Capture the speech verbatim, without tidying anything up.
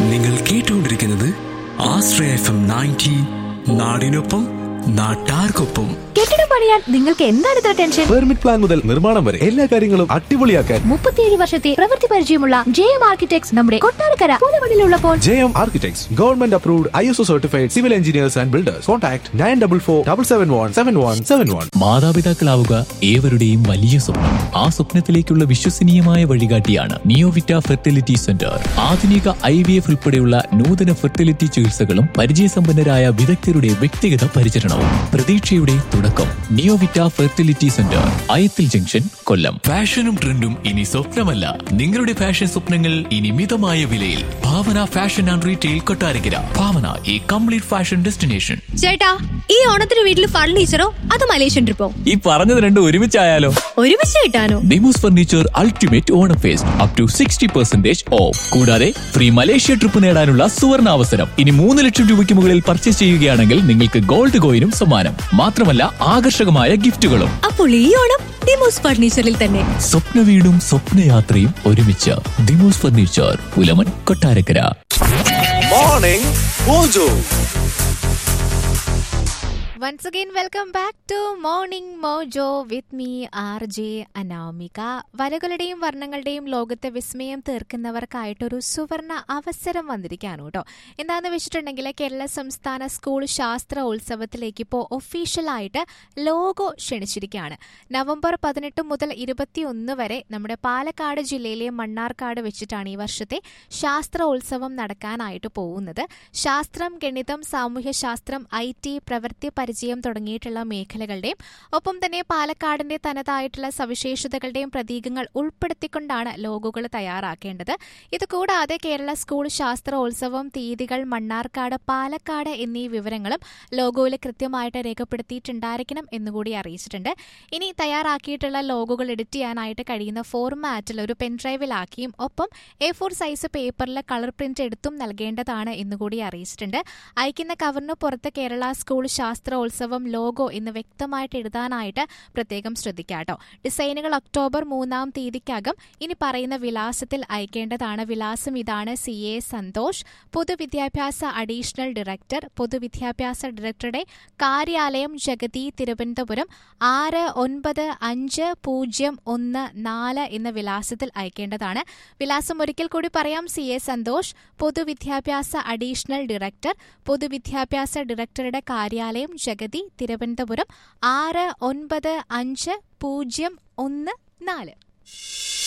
നിങ്ങൾ കേട്ടുകൊണ്ടിരിക്കുന്നത് ആശ്രയ F M ninety, നാടിനൊപ്പം നാട്ടാർക്കൊപ്പം. കെട്ടിടം പണിയാൻ നിങ്ങൾക്ക് എന്താണ് ഇത്ര ടെൻഷൻ? പെർമിറ്റ് പ്ലാൻ മുതൽ നിർമ്മാണം വരെ എല്ലാ കാര്യങ്ങളും അടിപൊളിയാക്കാൻ മുപ്പത്തിയേഴ് വർഷത്തെ പ്രവൃത്തി പരിചയമുള്ള ജെ എം ആർക്കിടെക്ട്സ് നമ്മുടെ Kottarakkara പുതുമണിലുള്ളപ്പോൾ. J M architects government approved I S O certified civil engineers and builders. Contact nine double four double seven one seven one seven one. മാതാപിതാക്കളാവുക ഏവരുടെയും വലിയ സ്വപ്നം. ആ സ്വപ്നത്തിലേക്കുള്ള വിശ്വസനീയമായ വഴികാട്ടിയാണ് നിയോവിറ്റ ഫെർട്ടിലിറ്റി സെന്റർ. ആധുനിക ഐ വി എഫ് ഉൾപ്പെടെയുള്ള നൂതന fertility ചികിത്സകളും പരിചയസമ്പന്നരായ വിദഗ്ധരുടെ വ്യക്തിഗത പരിചരണവും പ്രതീക്ഷയുടെ തുടക്കം. നിയോവിറ്റ ഫെർട്ടിലിറ്റി സെന്റർ, അയത്തിൽ ജംഗ്ഷൻ, കൊല്ലം. ഫാഷനും ട്രെൻഡും ഇനി സ്വപ്നമല്ല, നിങ്ങളുടെ ഫാഷൻ സ്വപ്നങ്ങൾ ഇനി മിതമായ വിലയിൽ. ഭാവന ഫാഷൻ ആൻഡ് റീറ്റെയിൽ, കൊട്ടാരക്കര. ഭാവന, ഈ കംപ്ലീറ്റ് ഫാഷൻ ഡെസ്റ്റിനേഷൻ. ചേട്ടാ, ഈ ഓണത്തിന് വീട്ടിൽ ഫർണിച്ചറോ അത് മലേഷ്യൻ ട്രിപ്പോ? ഈ പറഞ്ഞത് രണ്ടും ഒരുമിച്ചായാലോ? ഒരുമിച്ച് കിട്ടാനോ? Demos furniture ultimate Onam first up to sixty percentage of. കൂടാതെ ഫ്രീ മലേഷ്യ ട്രിപ്പ് നേടാനുള്ള സുവർണ അവസരം. ഇനി മൂന്ന് ലക്ഷം രൂപയ്ക്ക് മുകളിൽ പർച്ചേസ് ചെയ്യുകയാണെങ്കിൽ നിങ്ങൾക്ക് ഗോൾഡ് കോയിനും സമ്മാനം. മാത്രമല്ല ആകർഷകമായ ഗിഫ്റ്റുകളും. അപ്പോൾ ഈ ഓണം ഡിമോസ് ഫർണിച്ചറിൽ തന്നെ. സ്വപ്ന വീടും സ്വപ്നയാത്രയും ഒരുമിച്ച്. Demos furniture, Pulaman, Kottarakkara. Morning mojo. Once again, welcome back to Morning Mojo with me, R J Anamika. വരകളുടെയും വർണ്ണങ്ങളുടെയും ലോകത്തെ വിസ്മയം തീർക്കുന്നവർക്കായിട്ടൊരു സുവർണ അവസരം വന്നിരിക്കുകയാണ് കേട്ടോ. എന്താണെന്ന് വെച്ചിട്ടുണ്ടെങ്കിൽ കേരള സംസ്ഥാന സ്കൂൾ ശാസ്ത്ര ഉത്സവത്തിലേക്ക് ഇപ്പോൾ ഒഫീഷ്യലായിട്ട് ലോഗോ ക്ഷണിച്ചിരിക്കുകയാണ്. നവംബർ പതിനെട്ട് മുതൽ ഇരുപത്തിയൊന്ന് വരെ നമ്മുടെ പാലക്കാട് ജില്ലയിലെ മണ്ണാർക്കാട് വെച്ചിട്ടാണ് ഈ വർഷത്തെ ശാസ്ത്ര ഉത്സവം നടക്കാനായിട്ട് പോകുന്നത്. ശാസ്ത്രം, ഗണിതം, സാമൂഹ്യശാസ്ത്രം, ഐ ടി, പ്രവൃത്തി പരിചയം തുടങ്ങിയിട്ടുള്ള മേഖലകളുടെയും ഒപ്പം തന്നെ പാലക്കാടിന്റെ തനതായിട്ടുള്ള സവിശേഷതകളുടെയും പ്രതീകങ്ങൾ ഉൾപ്പെടുത്തിക്കൊണ്ടാണ് ലോഗോകൾ തയ്യാറാക്കേണ്ടത്. ഇതുകൂടാതെ കേരള സ്കൂൾ ശാസ്ത്രോത്സവം, തീയതികൾ, മണ്ണാർക്കാട്, പാലക്കാട് എന്നീ വിവരങ്ങളും ലോഗോയിൽ കൃത്യമായിട്ട് രേഖപ്പെടുത്തിയിട്ടുണ്ടായിരിക്കണം എന്നുകൂടി അറിയിച്ചിട്ടുണ്ട്. ഇനി തയ്യാറാക്കിയിട്ടുള്ള ലോഗോകൾ എഡിറ്റ് ചെയ്യാനായിട്ട് കഴിയുന്ന ഫോർമാറ്റിൽ ഒരു പെൻഡ്രൈവിലാക്കിയും ഒപ്പം എ ഫോർ സൈസ് പേപ്പറിൽ കളർ പ്രിന്റ് എടുത്തും നൽകേണ്ടതാണ് എന്നുകൂടി അറിയിച്ചിട്ടുണ്ട്. അയക്കുന്ന കവറിന് പുറത്ത് കേരള സ്കൂൾ ശാസ്ത്ര ഉത്സവം ലോഗോ എന്ന് വ്യക്തമായിട്ട് എഴുതാനായിട്ട് പ്രത്യേകം ശ്രദ്ധിക്കാട്ടോ. ഡിസൈനുകൾ ഒക്ടോബർ മൂന്നാം തീയതിക്കകം ഇനി പറയുന്ന വിലാസത്തിൽ അയക്കേണ്ടതാണ്. വിലാസം ഇതാണ്: സി എ സന്തോഷ്, പൊതുവിദ്യാഭ്യാസ അഡീഷണൽ ഡയറക്ടർ, പൊതുവിദ്യാഭ്യാസ ഡയറക്ടറുടെ കാര്യാലയം, ജഗതി, തിരുവനന്തപുരം ആറ് ഒൻപത് അഞ്ച് പൂജ്യം ഒന്ന് നാല് എന്ന വിലാസത്തിൽ അയക്കേണ്ടതാണ്. വിലാസം ഒരിക്കൽ കൂടി പറയാം: സി എ സന്തോഷ്, പൊതുവിദ്യാഭ്യാസ അഡീഷണൽ ഡയറക്ടർ, പൊതുവിദ്യാഭ്യാസ ഡയറക്ടറുടെ കാര്യാലയം, ജഗതി, തിരുവനന്തപുരം ആറ് ഒൻപത് അഞ്ച് പൂജ്യം ഒന്ന് നാല്.